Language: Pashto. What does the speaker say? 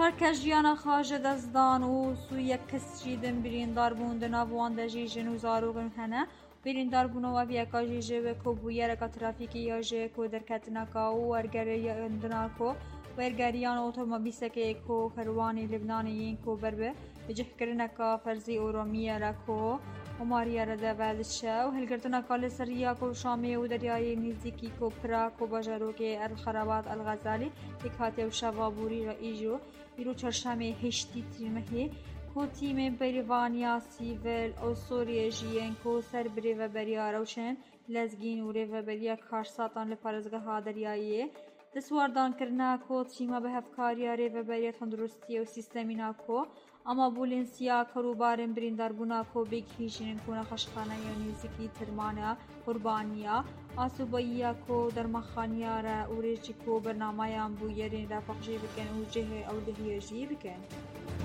کەس ژیانە خاژە دەستدان و سویە کەسچی دن بریندار بوون دناوان دەژیژن و زارۆگن هەنە برینداربوونەوە ڤیەکە ژێژێوێ کۆبوویەرەکە ترافیکی یاژێ کۆ دەرکەتنەکە و وەرگەریاندناکۆ وەرگەریان ئۆتۆمۆبیلسەکەی کۆ هەروانی لبنانیین کۆ بەربێ بجهکردنەکە فەرزی ئۆرۆمیەرە کۆ وماریەرە دەڤەلشە و هەلگرتنەکە لە سەریا کۆ شامێ و دەریای نزیکی کۆپرا کۆ بەژەرۆکێ ئەلخەرەبات ئەلغەزالی تێک هاتێ و شەڤابووری ئیژۆ ئیرۆ چەرشەمێ هێشتی تیرمەهێ کۆ تیمێ بەریڤانیا سیڤل ئەو سۆریێژیەن کۆ سەر برێڤەبەریا ڕەوشن لەزگین و رێڤەبەریە کارساتان لە پارێزگەها دەریاییە دەسواردانکردنا کۆ تیمە بە هەفکاریە رێڤەبەریە تەندروستیە و سیستەمینا کۆ ئەما بولێنسیا کەروبارن برینداربوونا کۆ بێکهێژینن کۆ نەخەشخانەیە نزیکی ترمانە قوربانیە ئاسوبەییە کۆ دەرمەخانیارە و ڕێژی کۆ بەرنامەیان بوو یەرێن ڕاپەقژێ بکەن و جێهێ ئەو دەهێژی بکەن.